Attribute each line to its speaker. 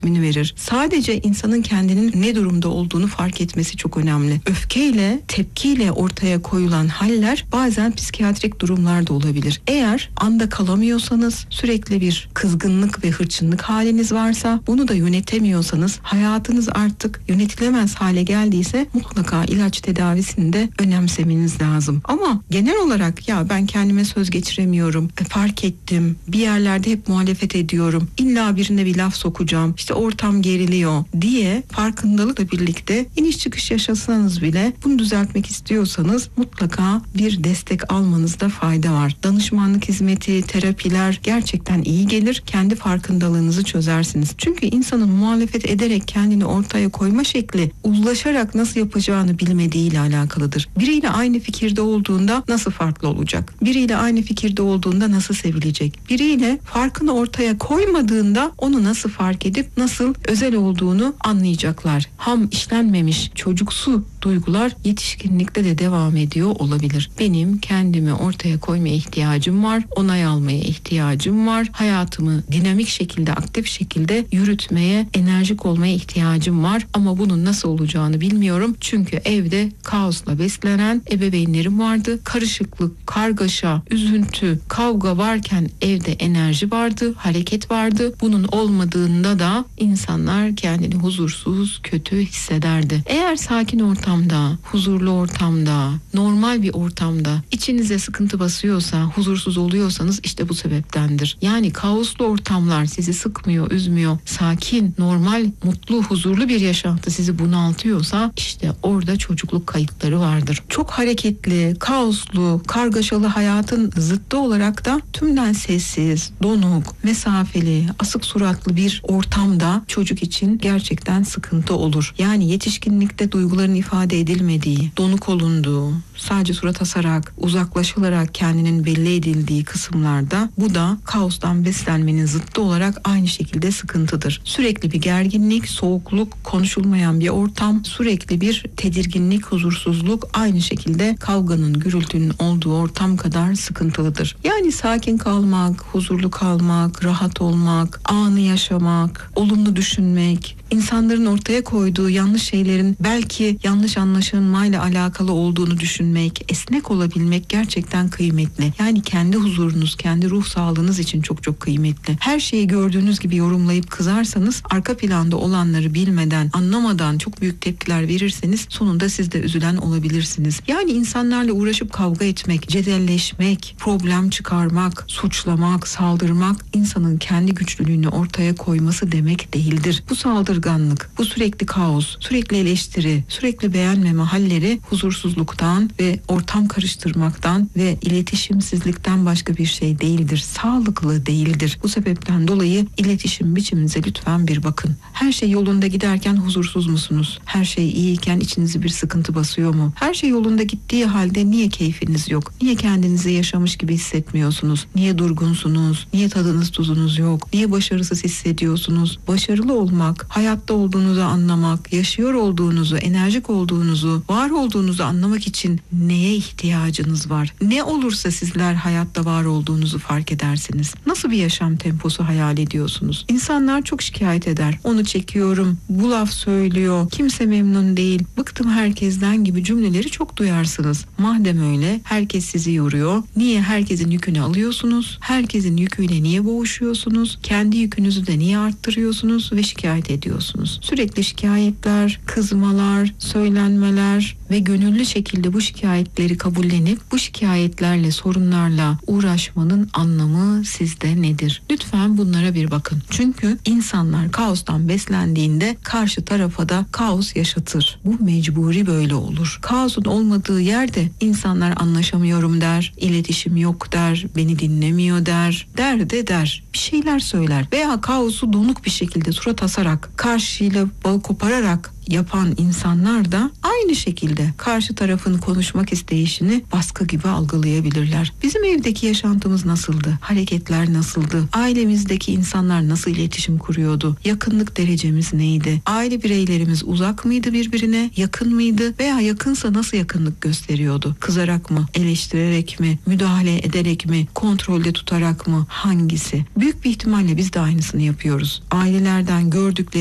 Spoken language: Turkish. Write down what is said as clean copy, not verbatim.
Speaker 1: verir. Sadece insanın kendinin ne durumda olduğunu fark etmesi çok önemli. Öfkeyle, tepkiyle ortaya koyulan haller bazen psikiyatrik durumlarda olabilir. Eğer anda kalamıyorsanız, sürekli bir kızgınlık ve hırçınlık haliniz varsa, bunu da yönetemiyorsanız, hayatınız artık yönetilemez hale geldiyse mutlaka ilaç tedavisini de önemsemeniz lazım. Ama genel olarak ya ben kendime söz geçiremiyorum, fark ettim, bir yerlerde hep muhalefet ediyorum, illa birine bir laf sokacağım, İşte ortam geriliyor diye farkındalıkla birlikte iniş çıkış yaşasanız bile bunu düzeltmek istiyorsanız mutlaka bir destek almanızda fayda var. Danışmanlık hizmeti, terapiler gerçekten iyi gelir. Kendi farkındalığınızı çözersiniz. Çünkü insanın muhalefet ederek kendini ortaya koyma şekli uzlaşarak nasıl yapacağını bilmediğiyle alakalıdır. Biriyle aynı fikirde olduğunda nasıl farklı olacak? Biriyle aynı fikirde olduğunda nasıl sevilecek? Biriyle farkını ortaya koymadığında onu nasıl fark edip nasıl özel olduğunu anlayacaklar. Ham işlenmemiş çocuksu duygular yetişkinlikte de devam ediyor olabilir. Benim kendimi ortaya koymaya ihtiyacım var, onay almaya ihtiyacım var, hayatımı dinamik şekilde, aktif şekilde yürütmeye, enerjik olmaya ihtiyacım var ama bunun nasıl olacağını bilmiyorum. Çünkü evde kaosla beslenen ebeveynlerim vardı. Karışıklık, kargaşa, üzüntü, kavga varken evde enerji vardı, hareket vardı. Bunun olmadığında da insanlar kendini huzursuz, kötü hissederdi. Eğer sakin ortamda, huzurlu ortamda, normal bir ortamda içinize sıkıntı basıyorsa, huzursuz oluyorsanız işte bu sebeptendir. Yani kaoslu ortamlar sizi sıkmıyor, üzmüyor. Sakin, normal, mutlu, huzurlu bir yaşantı sizi bunaltıyorsa işte orada çocukluk kayıtları vardır. Çok hareketli, kaoslu, kargaşalı hayatın zıttı olarak da tümden sessiz, donuk, mesafeli, asık suratlı bir ortamda çocuk için gerçekten sıkıntı olur. Yani yetişkinlikte duyguların ifade edilmediği, donuk olunduğu, sadece surat asarak, uzaklaşılarak kendinin belli edildiği kısımlarda bu da kaostan beslenmenin zıttı olarak aynı şekilde sıkıntıdır. Sürekli bir gerginlik, soğukluk, konuşulmayan bir ortam, sürekli bir tedirginlik, huzursuzluk aynı şekilde kavganın, gürültünün olduğu ortam kadar sıkıntılıdır. Yani sakin kalmak, huzurlu kalmak, rahat olmak, anı yaşamak, olumlu düşünmek, insanların ortaya koyduğu yanlış şeylerin belki yanlış anlaşılmayla alakalı olduğunu düşünmek, esnek olabilmek gerçekten kıymetli. Yani kendi huzurunuz, kendi ruh sağlığınız için çok çok kıymetli. Her şeyi gördüğünüz gibi yorumlayıp kızarsanız, arka planda olanları bilmeden, anlamadan çok büyük tepkiler verirseniz sonunda siz de üzülen olabilirsiniz. Yani insanlarla uğraşıp kavga etmek, cedelleşmek, problem çıkarmak, suçlamak, saldırmak insanın kendi güçlülüğünü ortaya koyması demek değildir. Bu saldırganlık, bu sürekli kaos, sürekli eleştiri, sürekli beğenmeme halleri huzursuzluktan ve ortam karıştırmaktan ve iletişimsizlikten başka bir şey değildir. Sağlıklı değildir. Bu sebepten dolayı iletişim biçiminize lütfen bir bakın. Her şey yolunda giderken huzursuz musunuz? Her şey iyiyken içinizi bir sıkıntı basıyor mu? Her şey yolunda gittiği halde niye keyfiniz yok? Niye kendinizi yaşamış gibi hissetmiyorsunuz? Niye durgunsunuz? Niye tadınız tuzunuz yok? Niye başarısız hissediyorsunuz? Başarılı olmak, hayatta olduğunuzu anlamak, yaşıyor olduğunuzu, enerjik olduğunuzu, var olduğunuzu anlamak için neye ihtiyacınız var? Ne olursa sizler hayatta var olduğunuzu fark edersiniz. Nasıl bir yaşam temposu hayal ediyorsunuz? İnsanlar çok şikayet eder. Onu çekiyorum, bu laf söylüyor, kimse memnun değil, bıktım herkesten gibi cümleleri çok duyarsınız. Madem öyle, herkes sizi yoruyor. Niye herkesin yükünü alıyorsunuz? Herkesin yüküyle niye boğuşuyorsunuz? Kendi yükünüzü de niye arttırıyorsunuz ve şikayet ediyorsunuz? Sürekli şikayetler, kızmalar, söylenmeler ve gönüllü şekilde bu şikayetleri kabullenip bu şikayetlerle, sorunlarla uğraşmanın anlamı sizde nedir? Lütfen bunlara bir bakın. Çünkü insanlar kaostan beslendiğinde karşı tarafa da kaos yaşatır. Bu mecburi böyle olur. Kaosun olmadığı yerde insanlar anlaşamıyorum der, iletişim yok der, beni dinlemiyor der, der. Bir şeyler söyler veya kaosu donuk bir şekilde surat asarak, karşıyla bağı kopararak yapan insanlar da aynı şekilde karşı tarafın konuşmak isteyişini baskı gibi algılayabilirler. Bizim evdeki yaşantımız nasıldı? Hareketler nasıldı? Ailemizdeki insanlar nasıl iletişim kuruyordu? Yakınlık derecemiz neydi? Aile bireylerimiz uzak mıydı birbirine? Yakın mıydı? Veya yakınsa nasıl yakınlık gösteriyordu? Kızarak mı? Eleştirerek mi? Müdahale ederek mi? Kontrolde tutarak mı? Hangisi? Büyük bir ihtimalle biz de aynısını yapıyoruz. Ailelerden gördükleri